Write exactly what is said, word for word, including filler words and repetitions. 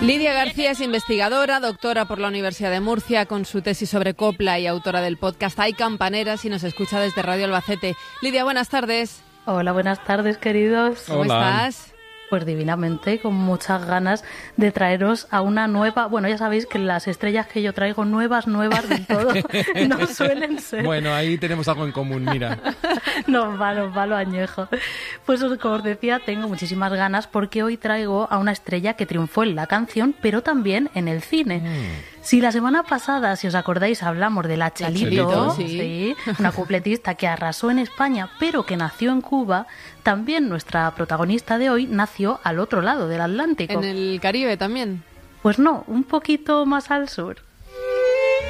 Lidia García es investigadora, doctora por la Universidad de Murcia con su tesis sobre copla y autora del podcast Hay Campaneras y nos escucha desde Radio Albacete. Lidia, buenas tardes. Hola, buenas tardes, queridos. ¿Cómo Hola. estás? Pues divinamente, con muchas ganas de traeros a una nueva... Bueno, ya sabéis que las estrellas que yo traigo, nuevas, nuevas del todo, no suelen ser. Bueno, ahí tenemos algo en común, mira. Nos va, nos va lo añejo. Pues como os decía, tengo muchísimas ganas porque hoy traigo a una estrella que triunfó en la canción, pero también en el cine. Mm. Si la semana pasada, si os acordáis, hablamos de la Chelito, Chelito, sí. sí, una cupletista que arrasó en España, pero que nació en Cuba, también nuestra protagonista de hoy nació al otro lado del Atlántico. ¿En el Caribe también? Pues no, un poquito más al sur.